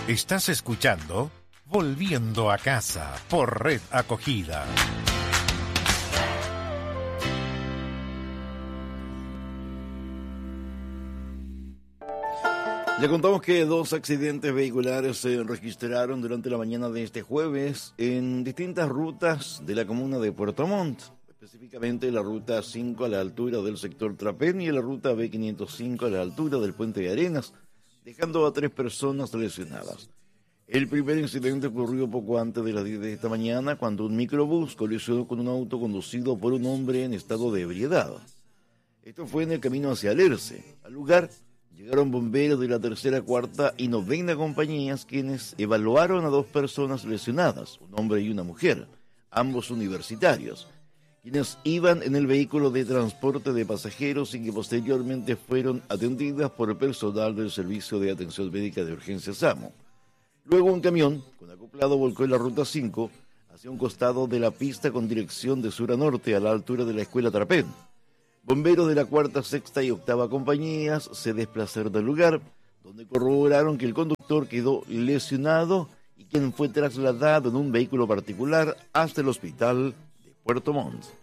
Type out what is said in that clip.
Estás escuchando Volviendo a Casa por Red Acogida. Le contamos que 2 accidentes vehiculares se registraron durante la mañana de este jueves en distintas rutas de la comuna de Puerto Montt, específicamente la ruta 5 a la altura del sector Trapén y la ruta B505 a la altura del Puente de Arenas, dejando a 3 personas lesionadas. El primer incidente ocurrió poco antes de las 10 de esta mañana, cuando un microbús colisionó con un auto conducido por un hombre en estado de ebriedad. Esto fue en el camino hacia Alerce. Al lugar llegaron bomberos de la 3ª, 4ª y 9ª compañías, quienes evaluaron a 2 personas lesionadas, un hombre y una mujer, ambos universitarios, quienes iban en el vehículo de transporte de pasajeros y que posteriormente fueron atendidas por el personal del Servicio de Atención Médica de Urgencias SAMU. Luego un camión con acoplado volcó en la ruta 5 hacia un costado de la pista con dirección de sur a norte a la altura de la escuela Trapén. Bomberos de la 4ª, 6ª y 8ª compañías se desplazaron del lugar, donde corroboraron que el conductor quedó lesionado y quien fue trasladado en un vehículo particular hasta el hospital de Puerto Montt.